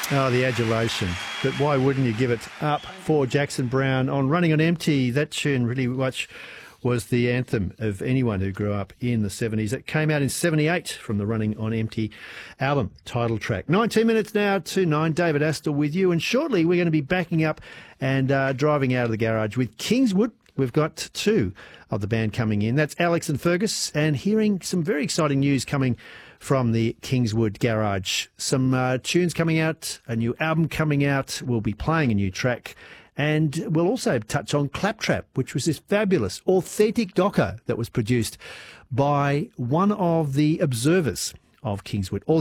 Oh, the adulation. But why wouldn't you give it up for Jackson Browne on Running on Empty? That tune really much was the anthem of anyone who grew up in the 70s. It came out in 78 from the Running on Empty album title track. 19 minutes now to 9. David Astor with you. And shortly we're going to be backing up and driving out of the garage with Kingswood. We've got two of the band coming in. That's Alex and Fergus, and hearing some very exciting news coming from the Kingswood Garage. Some tunes coming out, a new album coming out. We'll be playing a new track. And we'll also touch on Claptrap, which was this fabulous, authentic doco that was produced by one of the observers of Kingswood. All